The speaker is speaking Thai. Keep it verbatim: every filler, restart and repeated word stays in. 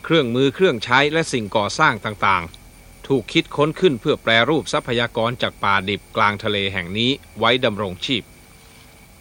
เครื่องมือเครื่องใช้และสิ่งก่อสร้างต่างๆถูกคิดค้นขึ้นเพื่อแปรรูปทรัพยากรจากป่าดิบกลางทะเลแห่งนี้ไว้ดำรงชีพ